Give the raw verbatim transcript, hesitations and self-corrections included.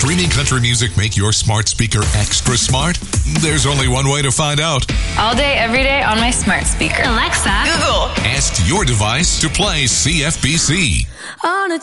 streaming country music make your smart speaker extra smart? There's only one way to find out. All day, every day on my smart speaker. Alexa, Google. Ask your device to play C F B C. On a